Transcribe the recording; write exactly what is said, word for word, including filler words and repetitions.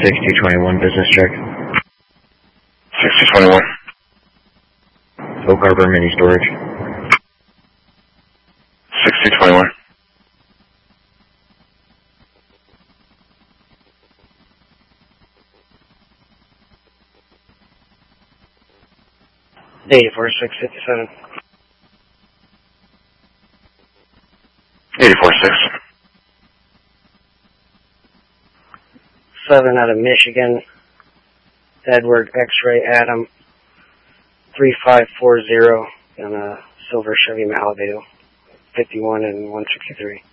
sixty twenty-one business check. sixty twenty-one. Oak Harbor Mini Storage. sixty twenty-one. eighty-four six fifty-seven. eighty-four six. seven out of Michigan. Edward X-Ray Adam. three five four zero on a silver Chevy Malibu. fifty-one and one sixty-three.